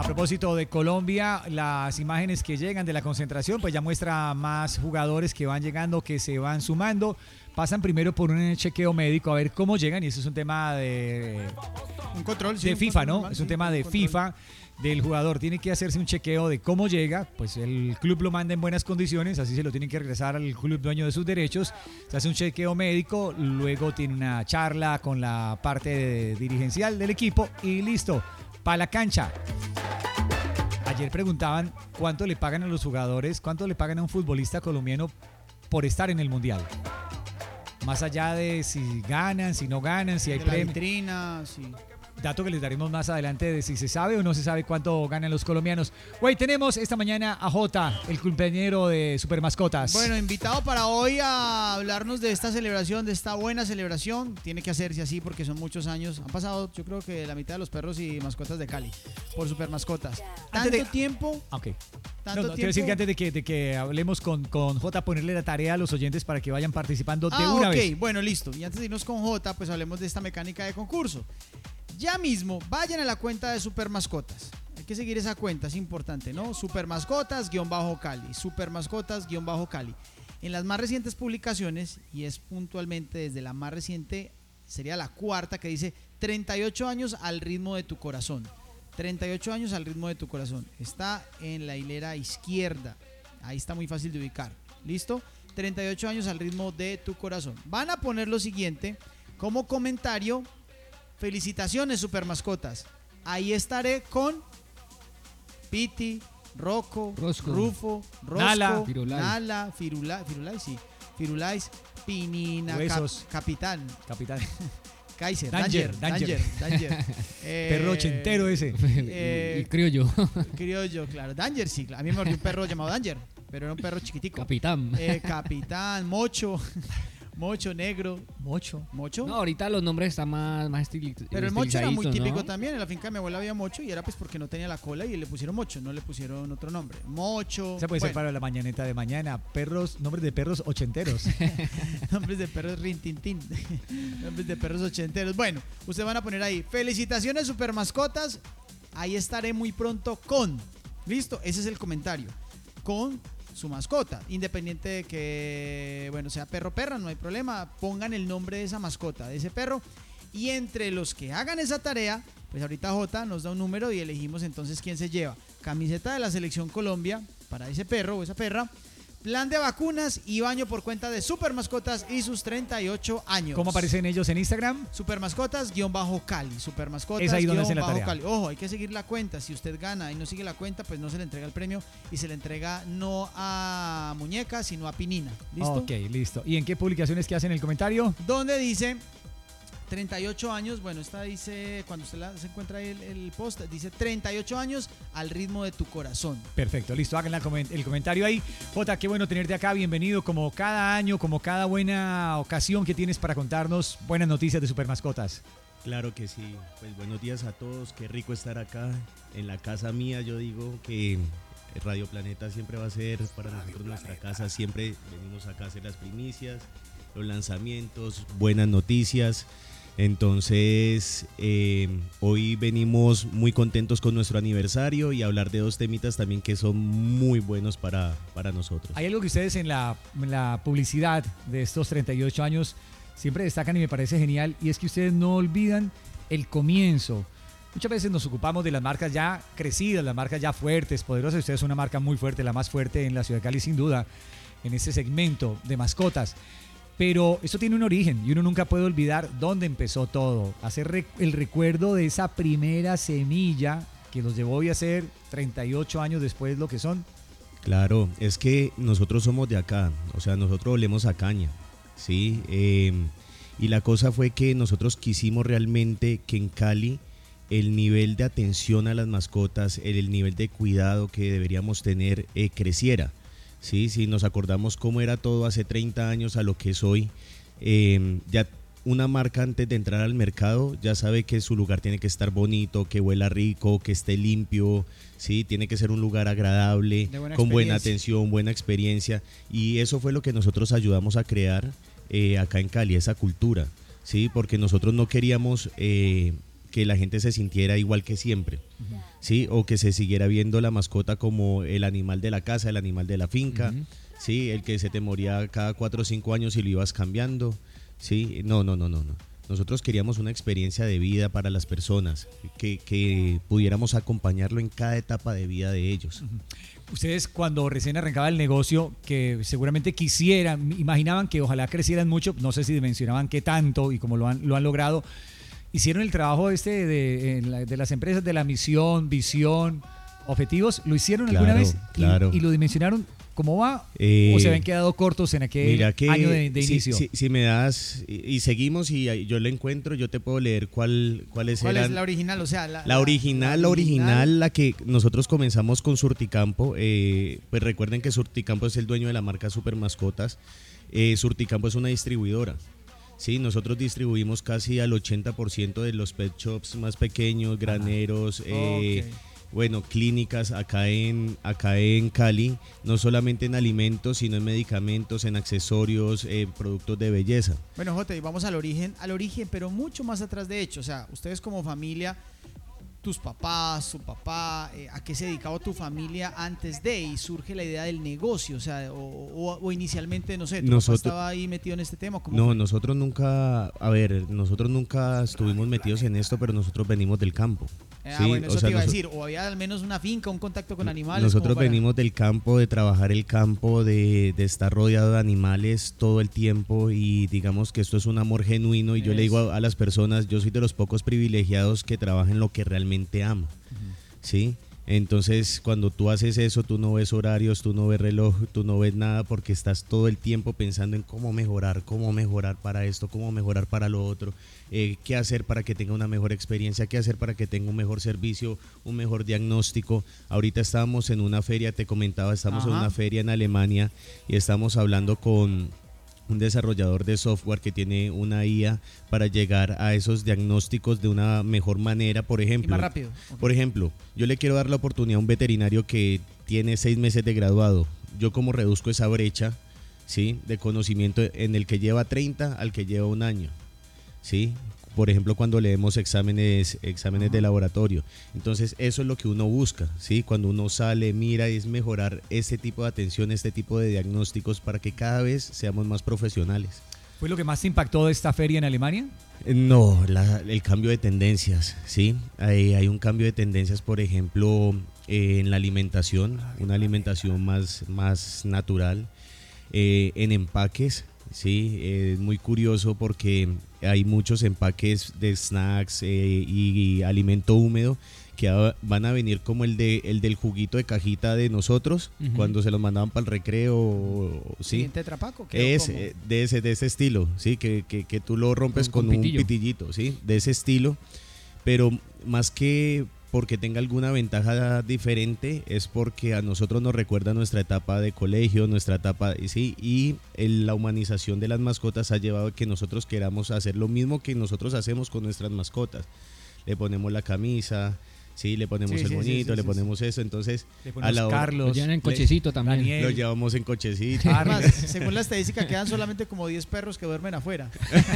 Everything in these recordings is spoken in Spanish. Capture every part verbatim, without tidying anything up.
propósito de Colombia, las imágenes que llegan de la concentración, pues ya muestra más jugadores que van llegando, que se van sumando. Pasan primero por un chequeo médico a ver cómo llegan, y eso es un tema de, un control, sí, de un FIFA, control ¿no? normal, Es un sí, tema de control. FIFA. Del jugador tiene que hacerse un chequeo de cómo llega, pues el club lo manda en buenas condiciones, así se lo tienen que regresar al club dueño de sus derechos, se hace un chequeo médico, luego tiene una charla con la parte de- dirigencial del equipo y listo, para la cancha. Ayer preguntaban cuánto le pagan a los jugadores, cuánto le pagan a un futbolista colombiano por estar en el Mundial. Más allá de si ganan, si no ganan, si hay De la premios. vitrina, sí. Dato que les daremos más adelante de si se sabe o no se sabe cuánto ganan los colombianos. Güey, tenemos esta mañana a Jota, el cumpleañero de Super Mascotas. Bueno, invitado para hoy a hablarnos de esta celebración, de esta buena celebración. Tiene que hacerse así porque son muchos años. Han pasado, yo creo que la mitad de los perros y mascotas de Cali por Super Mascotas. Tanto Antes de- tiempo. Ok. Tanto No, no, quiero decir tiempo- que antes de que, de que hablemos con, con Jota, ponerle la tarea a los oyentes para que vayan participando de Ah, una ok, vez. bueno, listo. Y antes de irnos con Jota, pues hablemos de esta mecánica de concurso. Ya mismo, vayan a la cuenta de Super Mascotas. Hay que seguir esa cuenta, es importante, ¿no? Super Mascotas-Cali. Super Mascotas-Cali. En las más recientes publicaciones, y es puntualmente desde la más reciente, sería la cuarta, que dice treinta y ocho años al ritmo de tu corazón. treinta y ocho años al ritmo de tu corazón. Está en la hilera izquierda. Ahí está muy fácil de ubicar. ¿Listo? treinta y ocho años al ritmo de tu corazón. Van a poner lo siguiente como comentario. Felicitaciones, Super Mascotas. Ahí estaré con Piti, Rocco, Rosco, Rufo, Rosco, Nala, Firulais. Nala, Firulais, Firulais, sí. Firulais, Pinina, Huesos. Cap- Capitán, Capitán. Kaiser, Danger, Danger, Danger, Danger. Eh, Perro ochentero ese. eh, y criollo. Criollo, claro. Danger, sí. A mí me mordió un perro llamado Danger, pero era un perro chiquitico. Capitán. Eh, Capitán, Mocho, Mocho Negro. Mocho. ¿Mocho? No, ahorita los nombres están más, más estili- Pero el mocho era muy estilizaditos, típico ¿no? también. En la finca de mi abuela había mocho y era pues porque no tenía la cola y le pusieron mocho, no le pusieron otro nombre. Mocho. Esa puede ser bueno, para la mañaneta de mañana. Perros, nombres de perros ochenteros. nombres de perros rintintín. Nombres de perros ochenteros. Bueno, ustedes van a poner ahí. Felicitaciones, Super Mascotas. Ahí estaré muy pronto con. ¿Listo? Ese es el comentario. Con su mascota. Independiente de que, bueno, sea perro o perra, no hay problema. Pongan el nombre de esa mascota, de ese perro. Y entre los que hagan esa tarea, pues ahorita Jota nos da un número y elegimos entonces quién se lleva. Camiseta de la Selección Colombia para ese perro o esa perra. Plan de vacunas y baño por cuenta de Super Mascotas y sus treinta y ocho años. ¿Cómo aparecen ellos en Instagram? Super Mascotas-Cali. Super Mascotas Es ahí donde hacen la guión bajo tarea. Cali. Ojo, hay que seguir la cuenta. Si usted gana y no sigue la cuenta, pues no se le entrega el premio y se le entrega no a muñeca, sino a pinina. ¿Listo? Ok, listo. ¿Y en qué publicaciones que hacen el comentario? Donde dice treinta y ocho años, bueno, esta dice, cuando usted la, se encuentra ahí el, el post, dice treinta y ocho años al ritmo de tu corazón. Perfecto, listo, hagan la coment- el comentario ahí. Jota, qué bueno tenerte acá, bienvenido como cada año, como cada buena ocasión que tienes para contarnos buenas noticias de Super Mascotas. Claro que sí, pues buenos días a todos, qué rico estar acá en la casa mía. Yo digo que Radio Planeta siempre va a ser para nosotros nuestra casa, siempre venimos acá a hacer las primicias, los lanzamientos, buenas noticias. Entonces, eh, hoy venimos muy contentos con nuestro aniversario y hablar de dos temitas también que son muy buenos para, para nosotros. Hay algo que ustedes en la, en la publicidad de estos treinta y ocho años siempre destacan y me parece genial, y es que ustedes no olvidan el comienzo. Muchas veces nos ocupamos de las marcas ya crecidas, las marcas ya fuertes, poderosas. Ustedes son una marca muy fuerte, la más fuerte en la ciudad de Cali sin duda, en ese segmento de mascotas. Pero eso tiene un origen y uno nunca puede olvidar dónde empezó todo. Hacer re- el recuerdo de esa primera semilla que los llevó hoy a ser treinta y ocho años después lo que son. Claro, es que nosotros somos de acá, o sea, nosotros olemos a caña, ¿sí? Eh, y la cosa fue que nosotros quisimos realmente que en Cali el nivel de atención a las mascotas, el, el nivel de cuidado que deberíamos tener eh, creciera. Sí, sí, nos acordamos cómo era todo hace treinta años a lo que es hoy. Eh, ya una marca antes de entrar al mercado ya sabe que su lugar tiene que estar bonito, que huela rico, que esté limpio, sí, tiene que ser un lugar agradable, De buena con buena experiencia. atención, buena experiencia. Y eso fue lo que nosotros ayudamos a crear eh, acá en Cali, esa cultura, sí, porque nosotros no queríamos eh, que la gente se sintiera igual que siempre. ¿sí? O que se siguiera viendo la mascota como el animal de la casa, el animal de la finca, Ujú. ¿sí? El que se te moría cada cuatro o cinco años y lo ibas cambiando, ¿sí? No, no, no, no, no. Nosotros queríamos una experiencia de vida para las personas, que, que pudiéramos acompañarlo en cada etapa de vida de ellos. Ustedes cuando recién arrancaba el negocio, que seguramente quisieran, imaginaban que ojalá crecieran mucho, no sé si dimensionaban qué tanto y cómo lo han, lo han logrado, hicieron el trabajo este de, en la- de las empresas de la misión, visión, objetivos, ¿lo hicieron alguna Claro, vez? ¿Y, claro. y lo dimensionaron cómo va? Eh, ¿O se habían quedado cortos en aquel Mira que año de, de si, inicio? si- si me das y, y seguimos y ahí yo lo encuentro, yo te puedo leer cuál, cuáles ¿Cuál eran. es la original? O sea, la, La original, la original, la que nosotros comenzamos con Surticampo, eh, pues recuerden que Surticampo es el dueño de la marca Super Mascotas. Eh, Surticampo es una distribuidora. Sí, nosotros distribuimos casi al ochenta por ciento de los pet shops más pequeños, graneros, eh, Ok. bueno, clínicas acá en, acá en Cali, no solamente en alimentos, sino en medicamentos, en accesorios, eh, productos de belleza. Bueno, Jota, y vamos al origen, al origen, pero mucho más atrás de hecho. O sea, ustedes como familia, tus papás, tu papá, eh, ¿a qué se dedicaba tu familia antes de? Y surge la idea del negocio, o sea, o, o- o inicialmente, no sé, tu Nosotros- papá estaba ahí metido en este tema. ¿Cómo No, fue? nosotros nunca, a ver, nosotros nunca estuvimos metidos en esto, pero nosotros venimos del campo. Ah, ¿sí? bueno, eso O sea, te iba a noso- decir, o había al menos una finca, un contacto con animales. Nosotros como para- venimos del campo, de trabajar el campo, de, de estar rodeado de animales todo el tiempo y digamos que esto es un amor genuino y yo le digo a, a las personas, yo soy de los pocos privilegiados que trabajan en lo que realmente ama, ¿sí? Entonces cuando tú haces eso, tú no ves horarios, tú no ves reloj, tú no ves nada porque estás todo el tiempo pensando en cómo mejorar, cómo mejorar para esto, cómo mejorar para lo otro, eh, qué hacer para que tenga una mejor experiencia, qué hacer para que tenga un mejor servicio, un mejor diagnóstico. Ahorita estábamos en una feria, te comentaba, estamos en Ajá. una feria en Alemania y estamos hablando con un desarrollador de software que tiene una I A para llegar a esos diagnósticos de una mejor manera, por Y ejemplo. más rápido. Ok. Por ejemplo, yo le quiero dar la oportunidad a un veterinario que tiene seis meses de graduado. Yo como reduzco esa brecha, ¿sí? De conocimiento en el que lleva treinta al que lleva un año, ¿sí? Por ejemplo, cuando leemos exámenes, exámenes de laboratorio. Entonces, eso es lo que uno busca, ¿sí? Cuando uno sale, mira, es mejorar este tipo de atención, este tipo de diagnósticos para que cada vez seamos más profesionales. ¿Fue lo que más te impactó de esta feria en Alemania? Eh, No, la- el cambio de tendencias, ¿sí? Hay, hay un cambio de tendencias, por ejemplo, eh, en la alimentación, una alimentación más, más natural, eh, en empaques, ¿sí? Eh, es muy curioso porque hay muchos empaques de snacks eh, y, y alimento húmedo que a- van a venir como el de el del juguito de cajita de nosotros, Ujú. cuando se los mandaban para el recreo, o- ¿sí? ¿Sí? ¿En Tetra Pak o qué? Es ¿O cómo? eh, de ese, de ese estilo, ¿sí? Que, que, que tú lo rompes Con- con, con un pitillo. pitillito, ¿sí? De ese estilo. Pero más que porque tenga alguna ventaja diferente, es porque a nosotros nos recuerda nuestra etapa de colegio, nuestra etapa, ¿sí? Y el- la humanización de las mascotas ha llevado a que nosotros queramos hacer lo mismo que nosotros hacemos con nuestras mascotas. Le ponemos la camisa, ¿sí? Le ponemos Sí, el sí, sí, monito, sí, le sí, ponemos eso. Entonces, Le a ponemos la hora- Lo Carlos, llevan en le- cochecito también. Daniel. lo llevamos en cochecito. Además, según la estadística, quedan solamente como diez perros que duermen afuera.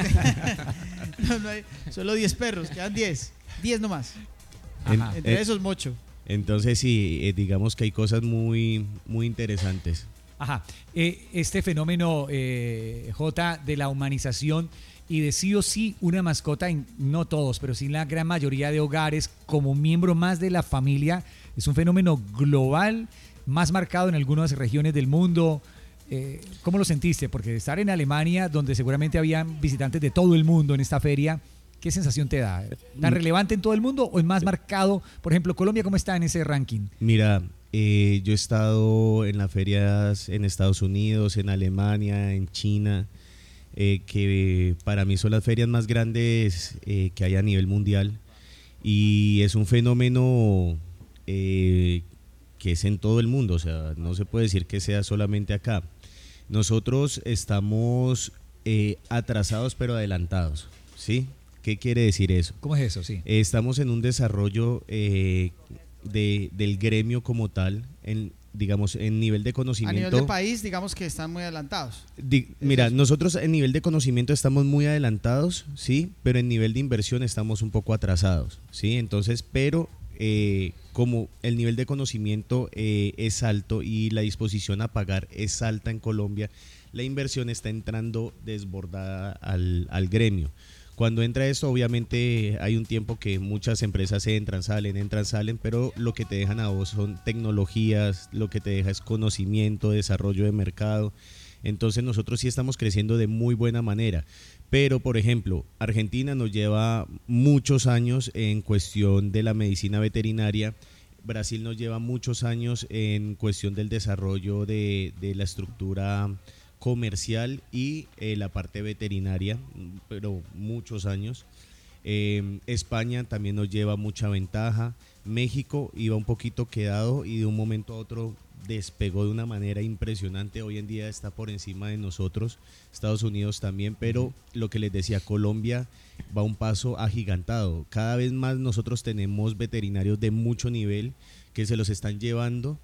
No, no hay- solo diez perros, quedan diez. diez nomás. En- Ajá. Entre eh, esos, mocho. Entonces sí, eh, digamos que hay cosas muy, muy interesantes. Ajá. Eh, este fenómeno, eh, J, de la humanización y de sí o sí una mascota en, no todos, pero sí en la gran mayoría de hogares, como miembro más de la familia, es un fenómeno global, más marcado en algunas regiones del mundo. Eh, ¿Cómo lo sentiste? Porque estar en Alemania, donde seguramente habían visitantes de todo el mundo en esta feria, ¿qué sensación te da? ¿Tan relevante en todo el mundo o es más marcado? Por ejemplo, Colombia, ¿cómo está en ese ranking? Mira, eh, yo he estado en las ferias en Estados Unidos, en Alemania, en China, eh, que para mí son las ferias más grandes eh, que hay a nivel mundial. Y es un fenómeno eh, que es en todo el mundo, o sea, no se puede decir que sea solamente acá. Nosotros estamos eh, atrasados pero adelantados, ¿sí? ¿Qué quiere decir eso? ¿Cómo es eso? Sí. Eh, Estamos en un desarrollo eh, de, del gremio como tal, en, digamos, en nivel de A conocimiento. nivel de país, digamos que están muy adelantados. Di- mira, nosotros en nivel de conocimiento estamos muy adelantados, sí, pero en nivel de inversión estamos un poco atrasados, sí. Entonces, pero eh, como el nivel de conocimiento eh, es alto y la disposición a pagar es alta en Colombia, la inversión está entrando desbordada al, al gremio. Cuando entra esto, obviamente hay un tiempo que muchas empresas entran, salen, entran, salen, pero lo que te dejan a vos son tecnologías, lo que te deja es conocimiento, desarrollo de mercado. Entonces nosotros sí estamos creciendo de muy buena manera. Pero, por ejemplo, Argentina nos lleva muchos años en cuestión de la medicina veterinaria. Brasil nos lleva muchos años en cuestión del desarrollo de, de la estructura comercial y eh, la parte veterinaria, pero muchos años. Eh, España también nos lleva mucha ventaja. México iba un poquito quedado y de un momento a otro despegó de una manera impresionante. Hoy en día está por encima de nosotros, Estados Unidos también, pero lo que les decía, Colombia va un paso agigantado. Cada vez más nosotros tenemos veterinarios de mucho nivel que se los están llevando,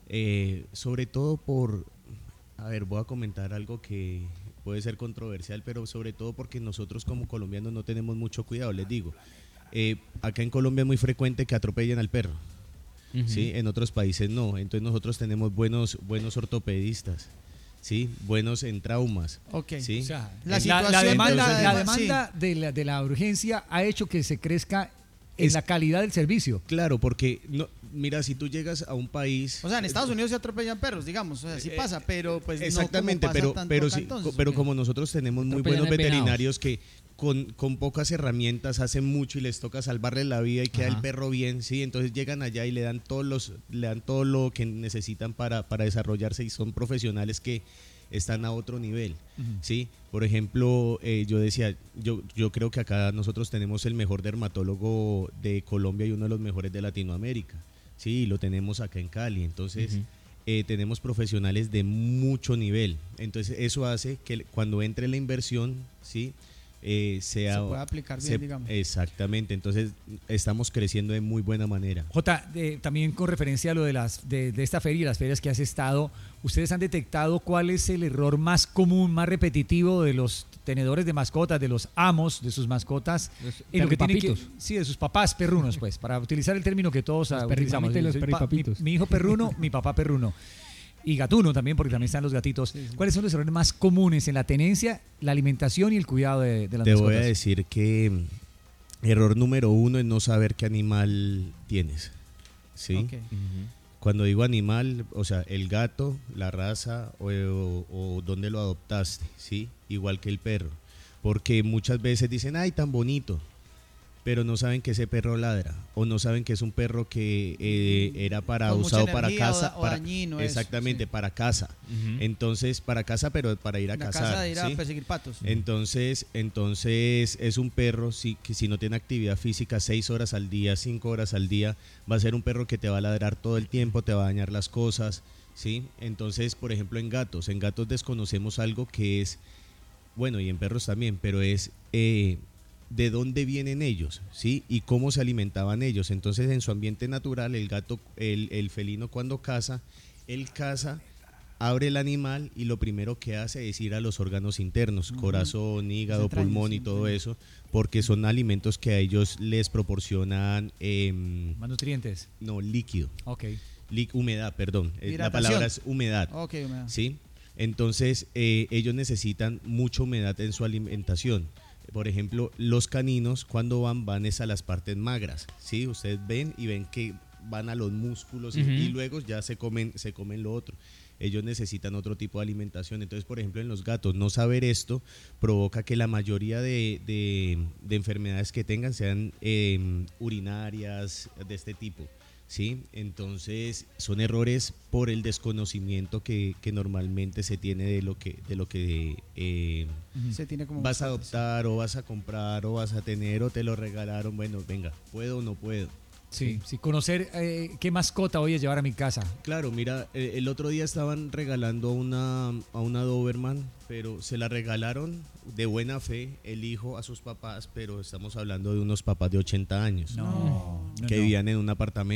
eh, sobre todo por, a ver, voy a comentar algo que puede ser controversial, pero sobre todo porque nosotros como colombianos no tenemos mucho cuidado. Les digo, eh, acá en Colombia es muy frecuente que atropellen al perro. Uh-huh. ¿Sí? En otros países no, entonces nosotros tenemos buenos, buenos ortopedistas, ¿sí? Buenos en traumas. Okay. ¿Sí? O sea, la, la, la demanda, entonces, la demanda sí. de, la, de la urgencia ha hecho que se crezca en es, la calidad del servicio. Claro, porque no, mira, si tú llegas a un país, o sea, en Estados Unidos se atropellan perros, digamos, o sea, sí pasa, pero pues exactamente, no como pasa pero pero sí, entonces, pero okay. como nosotros tenemos muy buenos veterinarios que con, con pocas herramientas hacen mucho y les toca salvarle la vida y queda Ajá. el perro bien, sí, entonces llegan allá y le dan todos los le dan todo lo que necesitan para para desarrollarse y son profesionales que están a otro nivel, uh-huh. ¿sí? Por ejemplo, eh, yo decía, yo, yo creo que acá nosotros tenemos el mejor dermatólogo de Colombia y uno de los mejores de Latinoamérica, ¿sí? Y lo tenemos acá en Cali, entonces uh-huh. eh, tenemos profesionales de mucho nivel, entonces eso hace que cuando entre la inversión, ¿sí? Eh, sea, se puede aplicar bien, se, digamos. Exactamente, entonces estamos creciendo de muy buena manera. Jota, eh, también con referencia a lo de, las, de, de esta feria y las ferias que has estado, ¿ustedes han detectado cuál es el error más común, más repetitivo de los tenedores de mascotas, de los amos de sus mascotas? Los en lo que tiene que, papitos. sí, de sus papás perrunos, pues, para utilizar el término que todos los utilizamos. Los pa, mi, mi hijo perruno, mi papá perruno. Y gatuno también, porque también están los gatitos. Sí, sí. ¿Cuáles son los errores más comunes en la tenencia, la alimentación y el cuidado de, de las Te mascotas? Te voy a decir que error número uno es no saber qué animal tienes. ¿Sí? Okay. Uh-huh. Cuando digo animal, o sea, el gato, la raza o, o, o dónde lo adoptaste, ¿sí? Igual que el perro. Porque muchas veces dicen, ay, tan bonito, pero no saben que ese perro ladra o no saben que es un perro que eh, era para con usado para casa, o, o para, dañino, exactamente, eso, sí. para casa. Uh-huh. Entonces, para casa, pero para ir a La cazar. casa de ir ¿sí? a perseguir patos. Entonces, entonces es un perro sí, que si no tiene actividad física seis horas al día, cinco horas al día, va a ser un perro que te va a ladrar todo el tiempo, te va a dañar las cosas, ¿sí? Entonces, por ejemplo, en gatos, en gatos desconocemos algo que es, bueno, y en perros también, pero es eh, de dónde vienen ellos, ¿sí? Y cómo se alimentaban ellos. Entonces, en su ambiente natural, el gato, el, el felino cuando caza, él caza, abre el animal y lo primero que hace es ir a los órganos internos, uh-huh. corazón, hígado, entrañas, pulmón y todo eso, porque son alimentos que a ellos les proporcionan... Eh, ¿más nutrientes? No, líquido. Ok. Lí- humedad, perdón. Hidratación. La palabra es humedad. Ok, humedad. ¿Sí? Entonces, eh, ellos necesitan mucha humedad en su alimentación. Por ejemplo, los caninos cuando van, van es a las partes magras, ¿sí? Ustedes ven y ven que van a los músculos uh-huh. y, y luego ya se comen, se comen lo otro. Ellos necesitan otro tipo de alimentación. Entonces, por ejemplo, en los gatos, no saber esto provoca que la mayoría de, de, de enfermedades que tengan sean eh, urinarias, de este tipo. ¿Sí? Entonces son errores por el desconocimiento que, que normalmente se tiene de lo que de lo que eh, se tiene como vas a adoptar o vas a comprar o vas a tener o te lo regalaron. Bueno, venga, ¿puedo o no puedo? Sí, sí, sí, conocer eh, qué mascota voy a llevar a mi casa. Claro, mira, eh, el otro día estaban regalando una, a una Doberman, pero se la regalaron de buena fe el hijo a sus papás, pero estamos hablando de unos papás de ochenta años no, que no, vivían en un apartamento.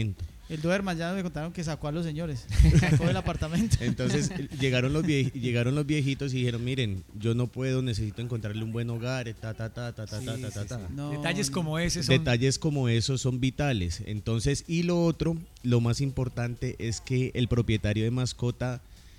El Doberman ya me contaron que sacó a los señores, sacó del apartamento. Entonces llegaron los, vie- llegaron los viejitos y dijeron, miren, yo no puedo, necesito encontrarle un buen hogar, ta, ta, ta, ta, ta, Sí, ta, ta, sí, ta, ta. sí. No, Detalles no. como ese son... Detalles como esos son vitales. Entonces, y lo otro, lo más importante es que el propietario de mascota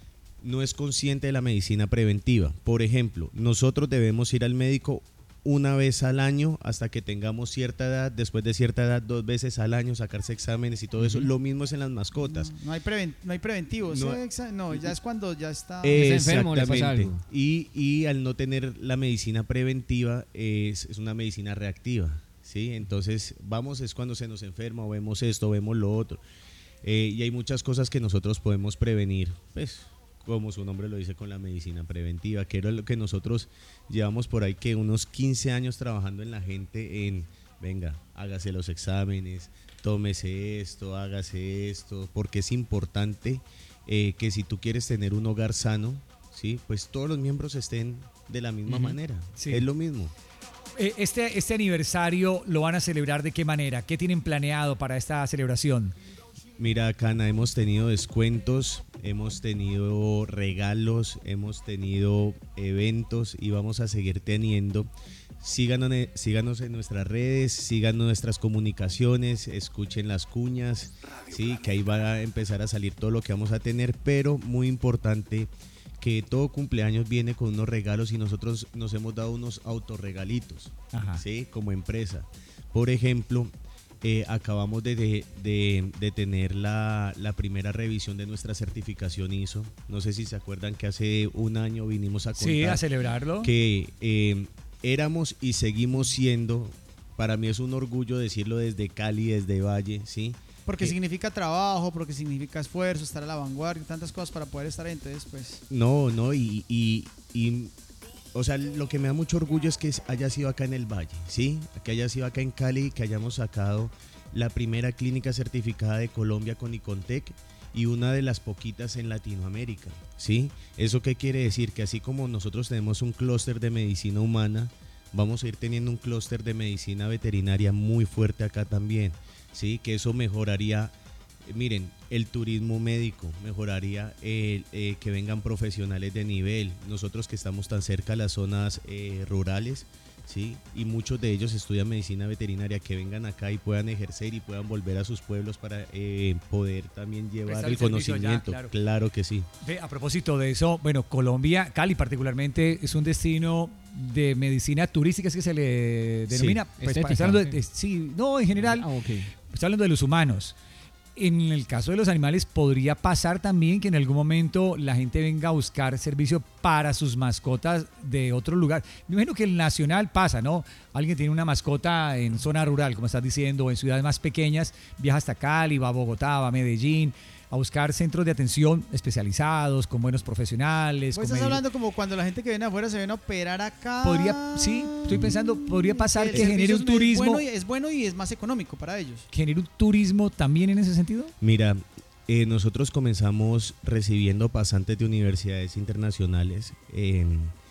no es consciente de la medicina preventiva. Por ejemplo, nosotros debemos ir al médico una vez al año hasta que tengamos cierta edad, después de cierta edad dos veces al año, sacarse exámenes y todo eso. Lo mismo es en las mascotas. No, no hay, preven- no hay preventivos. No- No, exa- no, ya es cuando ya está... Eh, está enfermo, le pasa Exactamente. algo. Y, y al no tener la medicina preventiva, es, es una medicina reactiva, ¿sí? Entonces, vamos, es cuando se nos enferma, o vemos esto, vemos lo otro. Eh, y hay muchas cosas que nosotros podemos prevenir, pues, como su nombre lo dice, con la medicina preventiva, que era lo que nosotros llevamos por ahí, que unos quince años trabajando en la gente en, venga, hágase los exámenes, tómese esto, hágase esto, porque es importante eh, que si tú quieres tener un hogar sano, ¿sí? Pues todos los miembros estén de la misma Ujú. manera, Sí. es lo mismo. Eh, Este, este aniversario lo van a celebrar ¿de qué manera? ¿Qué tienen planeado para esta celebración? Mira, Cana, hemos tenido descuentos, hemos tenido regalos, hemos tenido eventos y vamos a seguir teniendo. Síganos, en- síganos en nuestras redes, sigan nuestras comunicaciones, escuchen las cuñas, sí, que ahí va a empezar a salir todo lo que vamos a tener, pero muy importante que todo cumpleaños viene con unos regalos y nosotros nos hemos dado unos autorregalitos, Ajá. sí, como empresa. Por ejemplo, eh, acabamos de, de- de- de tener la, la primera revisión de nuestra certificación I S O. No sé si se acuerdan que hace un año vinimos a contar Sí, a celebrarlo. que eh, éramos y seguimos siendo, para mí es un orgullo decirlo desde Cali, desde Valle, ¿sí? Porque que- significa trabajo, porque significa esfuerzo, estar a la vanguardia, tantas cosas para poder estar ahí. Entonces, pues, No, no, y, y, y, o sea, lo que me da mucho orgullo es que haya sido acá en el Valle, ¿sí? Que haya sido acá en Cali, que hayamos sacado la primera clínica certificada de Colombia con Icontec y una de las poquitas en Latinoamérica, ¿sí? ¿Eso qué quiere decir? Que así como nosotros tenemos un clúster de medicina humana, vamos a ir teniendo un clúster de medicina veterinaria muy fuerte acá también, ¿sí? Que eso mejoraría, eh, miren, el turismo médico, mejoraría el, eh, que vengan profesionales de nivel, nosotros que estamos tan cerca a las zonas eh, rurales, ¿sí? Y muchos de ellos estudian medicina veterinaria, que vengan acá y puedan ejercer y puedan volver a sus pueblos para eh, poder también llevar Prestar el el servicio allá, conocimiento. claro. Claro que sí. Ve, a propósito de eso, bueno, Colombia, Cali particularmente, es un destino de medicina turística, es que se le denomina. Pues, Estética, está hablando de- ok. de- sí, no, en general, Ah, ok. está hablando de los humanos. En el caso de los animales, podría pasar también que en algún momento la gente venga a buscar servicio para sus mascotas de otro lugar. Me imagino que el nacional pasa, ¿no? Alguien tiene una mascota en zona rural, como estás diciendo, o en ciudades más pequeñas, viaja hasta Cali, va a Bogotá, va a Medellín, a buscar centros de atención especializados, con buenos profesionales. pues con estás medi- hablando como cuando la gente que viene afuera se viene a operar acá. Podría, sí, estoy pensando, podría pasar El que servicio genere un es turismo, bueno y- es bueno y es más económico para ellos. genere un turismo también en ese sentido. Mira, eh, nosotros comenzamos recibiendo pasantes de universidades internacionales eh,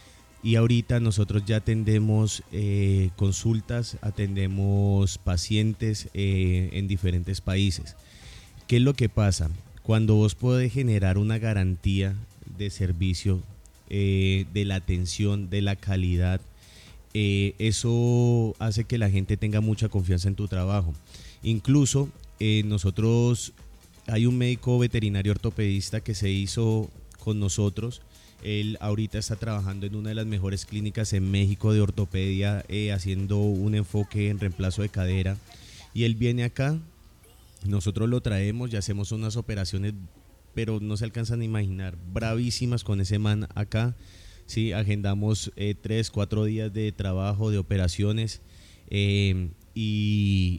y ahorita nosotros ya atendemos eh, consultas, atendemos pacientes eh, en diferentes países. ¿Qué es lo que pasa? Cuando vos podés generar una garantía de servicio, eh, de la atención, de la calidad, eh, eso hace que la gente tenga mucha confianza en tu trabajo. Incluso eh, nosotros, hay un médico veterinario ortopedista que se hizo con nosotros. Él ahorita está trabajando en una de las mejores clínicas en México de ortopedia, eh, haciendo un enfoque en reemplazo de cadera. Y él viene acá, nosotros lo traemos y hacemos unas operaciones, pero no se alcanzan a imaginar, bravísimas con ese man acá. Sí, agendamos eh, tres, cuatro días de trabajo, de operaciones, eh, y,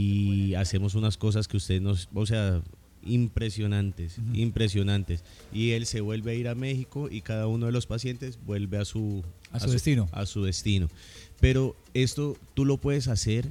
y hacemos unas cosas que ustedes nos, o sea, impresionantes, Ujú. impresionantes. Y él se vuelve a ir a México y cada uno de los pacientes vuelve a su, A su destino. a su destino. Pero esto tú lo puedes hacer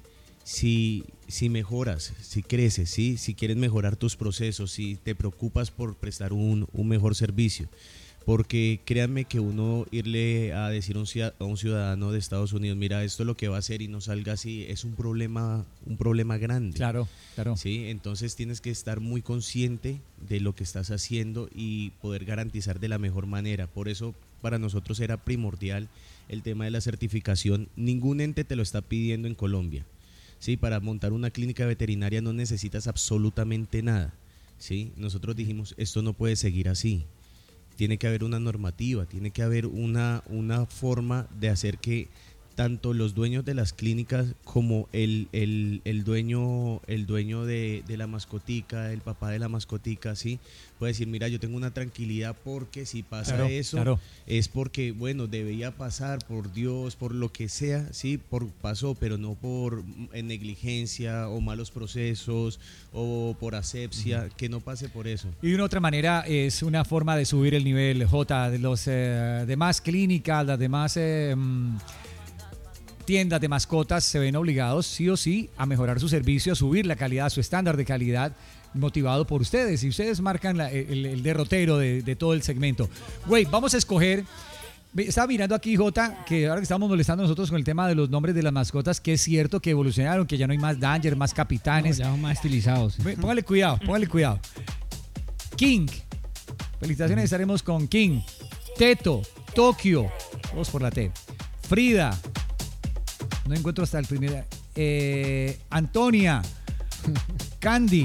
si, si mejoras, si creces, ¿sí? Si quieres mejorar tus procesos, si te preocupas por prestar un, un mejor servicio. porque créanme que uno irle a decir a un ciudad- a un ciudadano de Estados Unidos, mira, esto es lo que va a hacer y no salga así, es un problema, un problema grande. Claro, claro. Sí, entonces tienes que estar muy consciente de lo que estás haciendo y poder garantizar de la mejor manera. Por eso para nosotros era primordial el tema de la certificación. Ningún ente te lo está pidiendo en Colombia. Sí, para montar una clínica veterinaria no necesitas absolutamente nada. Sí, nosotros dijimos, esto no puede seguir así. Tiene que haber una normativa, tiene que haber una, una forma de hacer que tanto los dueños de las clínicas como el, el, el dueño, el dueño de, de la mascotica, el papá de la mascotica, ¿sí? Puede decir, mira, yo tengo una tranquilidad porque si pasa Claro, eso, claro. es porque, bueno, debía pasar, por Dios, por lo que sea, sí, por pasó, pero no por eh, negligencia o malos procesos o por asepsia, que no pase por eso. Y de una otra manera es una forma de subir el nivel, J, de los eh, demás clínicas, las demás eh, mm, tiendas de mascotas se ven obligados sí o sí a mejorar su servicio, a subir la calidad, su estándar de calidad, motivado por ustedes. Y ustedes marcan la- el, el derrotero de, de todo el segmento. Güey, vamos a escoger. Ve, estaba mirando aquí, Jota, que ahora que estamos molestando nosotros con el tema de los nombres de las mascotas, que es cierto que evolucionaron, que ya no hay más Danger, más No, capitanes. ya son más estilizados. Ve, Póngale cuidado, póngale cuidado. King. Felicitaciones, estaremos con King. Teto, Tokio. Vamos por la T. Frida. No encuentro hasta el primer. Eh, Antonia. Candy.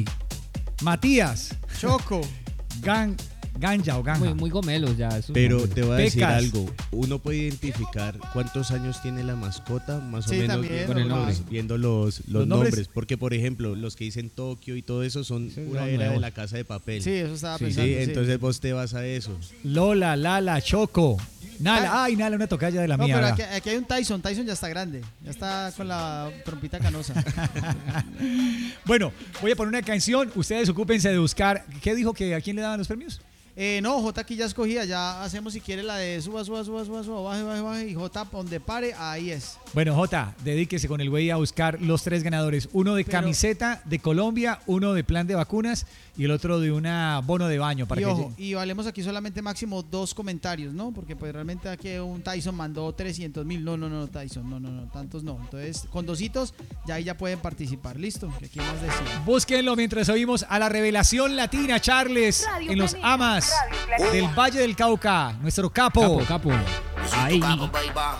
Matías. Choco. Gan, Ganja o Ganja. Muy, muy gomelos ya. esos Pero nombres. te voy a decir Pecas. algo, uno puede identificar cuántos años tiene la mascota, más o Sí, menos también, viendo, con el los, nombre. viendo los, los, Los nombres. nombres. Porque, por ejemplo, los que dicen Tokio y todo eso son Sí, pura son era de nuevos. la Casa de Papel. Sí, eso estaba Sí, pensando. sí. entonces vos te vas a eso. Lola, Lala, Choco. Nala. Ay, Nala, una tocaya de la No, mía. pero vea. aquí, aquí hay un Tyson. Tyson ya está grande. Ya está con la trompita canosa. Bueno, voy a poner una canción. Ustedes ocúpense de buscar. ¿Qué dijo que a quién le daban los premios? Eh, no, J aquí ya escogía. Ya hacemos si quiere la de suba, suba, suba, suba, suba, baje, baje, baje. Y J donde pare, ahí es. Bueno, Jota, dedíquese con el güey a buscar los tres ganadores. Uno de Pero- camiseta de Colombia, uno de plan de vacunas y el otro de una bono de baño. Para Y que ojo, y valemos aquí solamente máximo dos comentarios, ¿no? Porque pues realmente aquí un Tyson mandó trescientos mil. No, no, no, Tyson. No, no, no, tantos no. Entonces, con dositos, ya ahí ya pueden participar. ¿Listo? Que aquí más decía. Búsquenlo mientras oímos a la revelación latina, Charles, Radio en los Planeta, Amas Radio Planeta. del Valle del Cauca, nuestro Capo, capo. Ahí. Capo, baby.